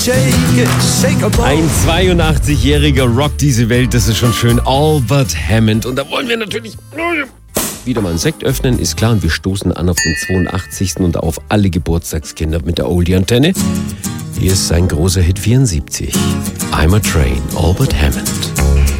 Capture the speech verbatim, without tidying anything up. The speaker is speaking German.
Ein zweiundachtzig-jähriger rockt diese Welt, das ist schon schön. Albert Hammond. Und da wollen wir natürlich wieder mal einen Sekt öffnen, ist klar. Und wir stoßen an auf den zweiundachtzigsten und auf alle Geburtstagskinder mit der Oldie-Antenne. Hier ist sein großer Hit vierundsiebzig. I'm a Train, Albert Hammond.